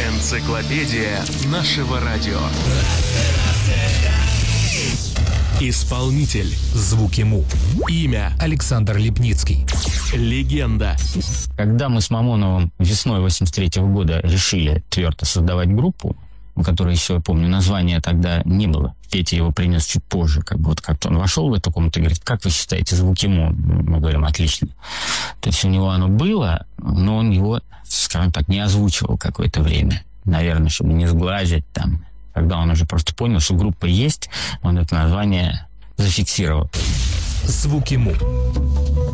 Энциклопедия нашего радио. Исполнитель. Звук ему. Имя. Александр Липницкий. Легенда. Когда мы с Мамоновым весной 83-го года решили твердо создавать группу, у которой еще, я помню, названия тогда не было. Петя его принес чуть позже. Как-то он вошел в эту комнату и говорит: как вы считаете, звук ему? Мы говорим: отлично. То есть у него оно было, но он его, скажем так, не озвучивал какое-то время. Наверное, чтобы не сглазить там. Когда он уже просто понял, что группа есть, он это название зафиксировал. Звук ему.